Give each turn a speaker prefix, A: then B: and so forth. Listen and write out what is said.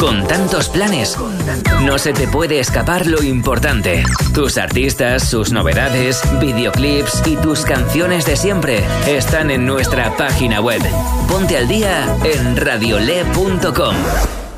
A: Con tantos planes, no se te puede escapar lo importante. Tus artistas, sus novedades, videoclips y tus canciones de siempre están en nuestra página web. Ponte al día en radiole.com.